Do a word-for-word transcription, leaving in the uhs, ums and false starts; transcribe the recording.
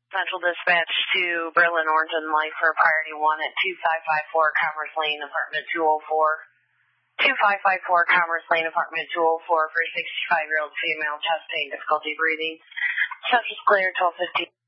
Central Dispatch to Berlin Orange and Life for priority one at two five five four Commerce Lane, apartment two oh four. two five five four Commerce Lane, apartment two oh four for a sixty-five-year-old female, chest pain, difficulty breathing. Subject clear, twelve fifteen.